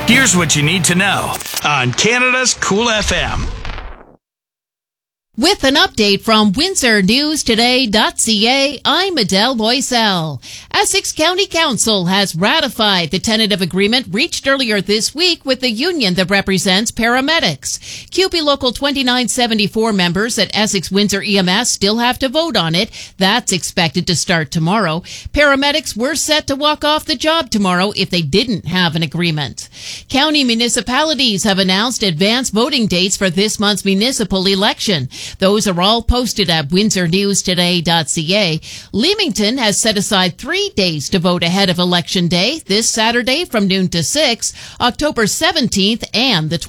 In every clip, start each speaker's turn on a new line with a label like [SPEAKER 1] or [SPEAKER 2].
[SPEAKER 1] Here's what you need to know on Canada's Cool FM.
[SPEAKER 2] With an update from WindsorNewsToday.ca, I'm Adele Loisel. Essex County Council has ratified the tentative agreement reached earlier this week with the union that represents paramedics. CUPE Local 2974 members at Essex Windsor EMS still have to vote on it. That's expected to start tomorrow. Paramedics were set to walk off the job tomorrow if they didn't have an agreement. County municipalities have announced advance voting dates for this month's municipal election. Those are all posted at WindsorNewsToday.ca. Leamington has set aside 3 days to vote ahead of Election Day, this Saturday from noon to 6, October 17th and the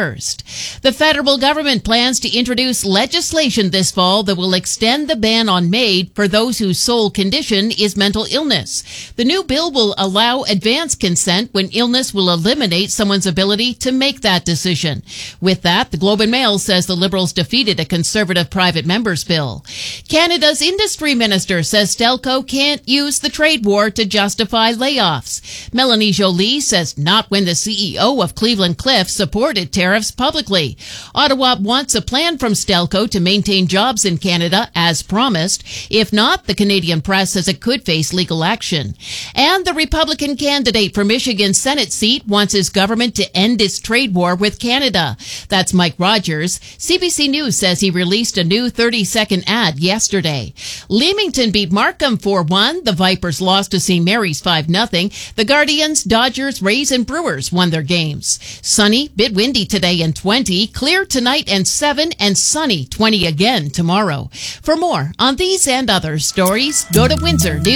[SPEAKER 2] 21st. The federal government plans to introduce legislation this fall that will extend the ban on MAID for those whose sole condition is mental illness. The new bill will allow advance consent when illness will eliminate someone's ability to make that decision. With that, the Globe and Mail says the Liberals defeated a Conservative private members bill. Canada's industry minister says Stelco can't use the trade war to justify layoffs. Melanie Joly says not when the CEO of Cleveland Cliffs supported tariffs publicly. Ottawa wants a plan from Stelco to maintain jobs in Canada as promised. If not, the Canadian press says it could face legal action. And the Republican candidate for Michigan's Senate seat wants his government to end its trade war with Canada. That's Mike Rogers. CBC News says he released a new 30-second ad yesterday. Leamington beat Markham 4-1. The Vipers lost to St. Mary's 5-0. The Guardians, Dodgers, Rays, and Brewers won their games. Sunny, bit windy today and 20. Clear tonight and 7, and sunny 20 again tomorrow. For more on these and other stories, go to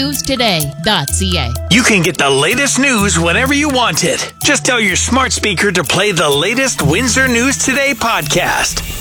[SPEAKER 2] WindsorNewsToday.ca.
[SPEAKER 1] You can get the latest news whenever you want it. Just tell your smart speaker to play the latest Windsor News Today podcast.